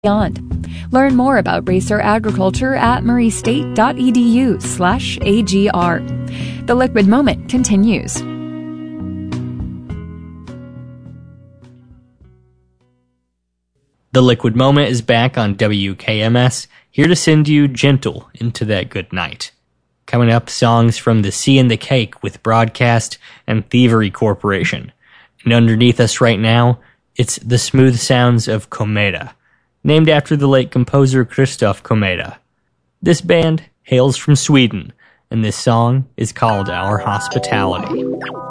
beyond. Learn more about racer agriculture at murraystate.edu/AGR. The Liquid Moment continues. The Liquid Moment is back on WKMS, here to send you gentle into that good night. Coming up, songs from The Sea and the Cake with Broadcast and Thievery Corporation. And underneath us right now, it's the smooth sounds of Komeda, named after the late composer Christoph Komeda. This band hails from Sweden, and this song is called Our Hospitality.